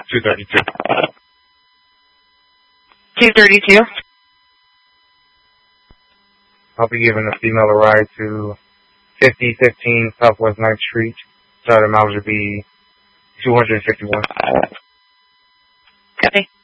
232. 232. I'll be giving a female a ride to 5015 Southwest 9th Street. Starting mileage will be 251. Copy.